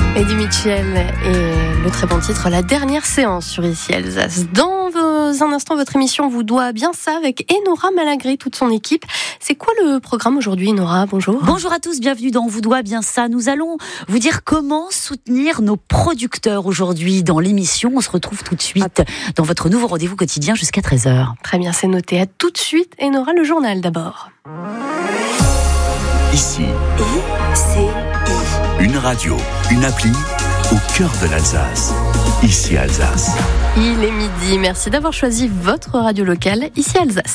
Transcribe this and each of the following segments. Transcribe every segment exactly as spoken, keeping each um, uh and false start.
Eddie Mitchell et le très bon titre La dernière séance sur Ici Alsace. Dans un instant, votre émission vous doit bien ça avec Enora Malagré, toute son équipe. C'est quoi le programme aujourd'hui, Enora? Bonjour. Bonjour à tous, bienvenue dans Vous doit bien ça. Nous allons vous dire comment soutenir nos producteurs aujourd'hui dans l'émission. On se retrouve tout de suite dans votre nouveau rendez-vous quotidien jusqu'à treize heures. Très bien, c'est noté. À tout de suite. Enora, le journal d'abord. Ici, Et c'est une radio, une appli au cœur de l'Alsace. Ici Alsace. Il est midi. Merci d'avoir choisi votre radio locale, Ici Alsace.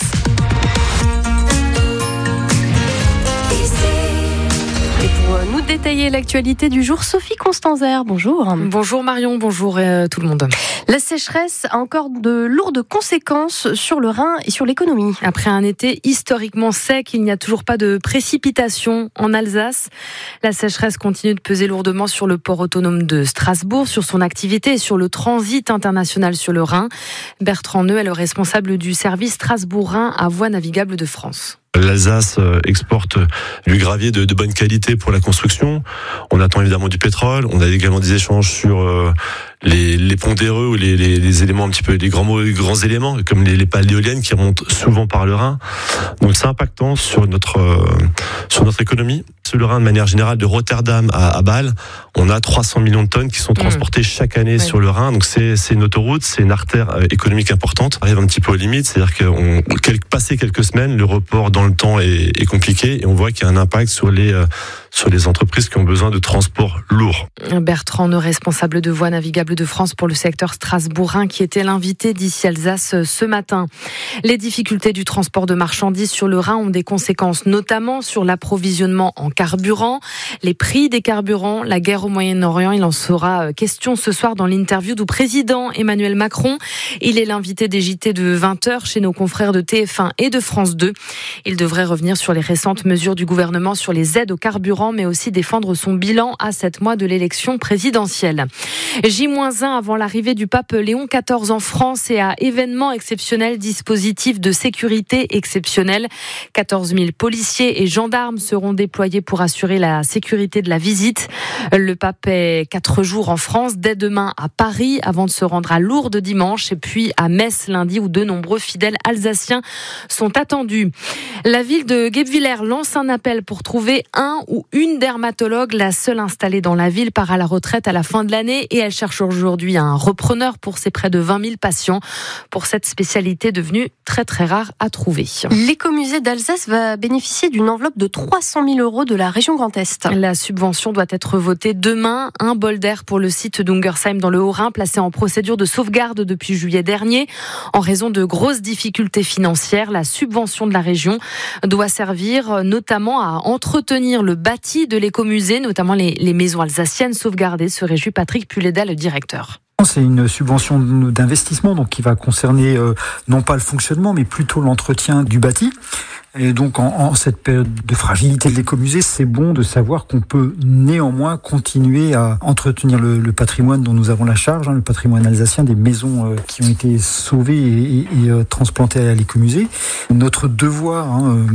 Et pour nous détailler l'actualité du jour, Sophie Constanzer, bonjour. Bonjour Marion, bonjour euh, tout le monde. La sécheresse a encore de lourdes conséquences sur le Rhin et sur l'économie. Après un été historiquement sec, il n'y a toujours pas de précipitations en Alsace. La sécheresse continue de peser lourdement sur le port autonome de Strasbourg, sur son activité et sur le transit international sur le Rhin. Bertrand Neu est le responsable du service Strasbourg-Rhin à Voies navigables de France. L'Alsace exporte du gravier de, de bonne qualité pour la construction. On attend évidemment du pétrole. On a également des échanges sur euh, les, les pondéreux ou les, les, les éléments un petit peu, les grands, les grands éléments comme les, les pales éoliennes qui remontent souvent par le Rhin. Donc c'est impactant sur notre euh, sur notre économie. Sur le Rhin, de manière générale, de Rotterdam à, à Bâle, on a trois cents millions de tonnes qui sont transportées mmh. chaque année oui. sur le Rhin. Donc c'est, c'est une autoroute, c'est une artère économique importante. On arrive un petit peu aux limites, c'est-à-dire qu'on quel, passé quelques semaines, le report dans le temps est, est compliqué et on voit qu'il y a un impact sur les euh, sur les entreprises qui ont besoin de transports lourds. Bertrand Neu, responsable de Voies navigables de France pour le secteur Strasbourg-Rhin, qui était l'invité d'Ici Alsace ce matin. Les difficultés du transport de marchandises sur le Rhin ont des conséquences notamment sur l'approvisionnement en carburant, les prix des carburants, la guerre au Moyen-Orient. Il en sera question ce soir dans l'interview du président Emmanuel Macron. Il est l'invité des J T de vingt heures chez nos confrères de T F un et de France deux. Il devrait revenir sur les récentes mesures du gouvernement sur les aides au carburant, mais aussi défendre son bilan à sept mois de l'élection présidentielle. J moins un avant l'arrivée du pape Léon quatorze en France et à événement exceptionnel, dispositif de sécurité exceptionnel. quatorze mille policiers et gendarmes seront déployés pour assurer la sécurité de la visite. Le pape est quatre jours en France, dès demain à Paris, avant de se rendre à Lourdes dimanche et puis à Metz lundi, où de nombreux fidèles alsaciens sont attendus. La ville de Guebwiller lance un appel pour trouver un ou une dermatologue. La seule installée dans la ville part à la retraite à la fin de l'année et elle cherche aujourd'hui un repreneur pour ses près de vingt mille patients pour cette spécialité devenue très très rare à trouver. L'écomusée d'Alsace va bénéficier d'une enveloppe de trois cent mille euros de la région Grand Est. La subvention doit être votée demain. Un bol d'air pour le site d'Ungersheim dans le Haut-Rhin, placé en procédure de sauvegarde depuis juillet dernier. En raison de grosses difficultés financières, la subvention de la région doit servir notamment à entretenir le bâti de l'écomusée, notamment les, les maisons alsaciennes sauvegardées, se réjouit Patrick Puléda, le directeur. C'est une subvention d'investissement donc qui va concerner euh, non pas le fonctionnement mais plutôt l'entretien du bâti. Et donc en, en cette période de fragilité de l'écomusée, c'est bon de savoir qu'on peut néanmoins continuer à entretenir le, le patrimoine dont nous avons la charge, hein, le patrimoine alsacien, des maisons euh, qui ont été sauvées et, et, et euh, transplantées à l'écomusée. Notre devoir, hein,